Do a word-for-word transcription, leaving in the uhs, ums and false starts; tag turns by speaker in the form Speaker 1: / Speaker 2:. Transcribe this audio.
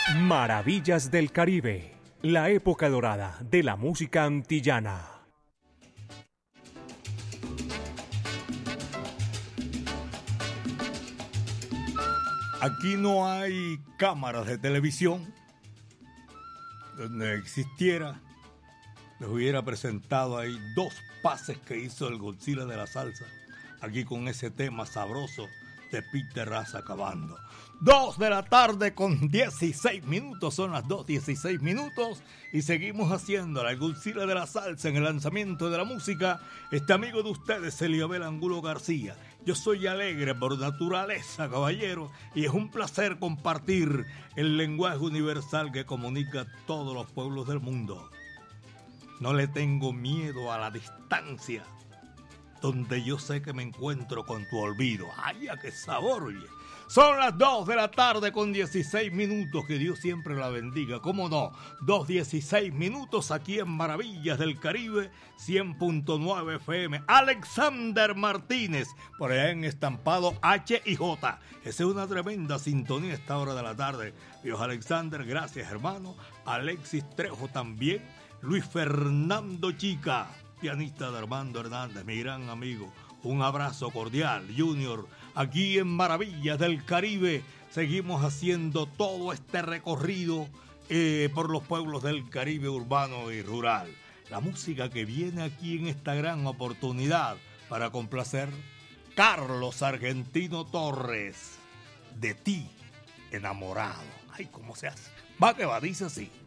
Speaker 1: Maravillas del Caribe, la época dorada de la música antillana.
Speaker 2: Aquí no hay cámaras de televisión. Donde existiera, les hubiera presentado ahí dos pases que hizo el Godzilla de la salsa. Aquí con ese tema sabroso de Peter Raza acabando. Dos de la tarde con dieciséis minutos, son las dos dieciséis minutos y seguimos haciendo el Godzilla de la salsa en el lanzamiento de la música. Este amigo de ustedes, Eliabel Angulo García. Yo soy alegre por naturaleza, caballero, y es un placer compartir el lenguaje universal que comunica a todos los pueblos del mundo. No le tengo miedo a la distancia, donde yo sé que me encuentro con tu olvido. ¡Ay, a qué sabor, oye! Son las dos de la tarde con dieciséis minutos. Que Dios siempre la bendiga. ¿Cómo no? dos dieciséis minutos aquí en Maravillas del Caribe, cien punto nueve F M. Alexander Martínez, por allá en Estampado H y J. Esa es una tremenda sintonía a esta hora de la tarde. Dios Alexander, gracias, hermano. Alexis Trejo también. Luis Fernando Chica, pianista de Armando Hernández, mi gran amigo. Un abrazo cordial, Junior. Aquí en Maravillas del Caribe seguimos haciendo todo este recorrido eh, por los pueblos del Caribe urbano y rural. La música que viene aquí en esta gran oportunidad para complacer Carlos Argentino Torres, De ti enamorado. Ay, ¿cómo se hace? Va que va, dice así.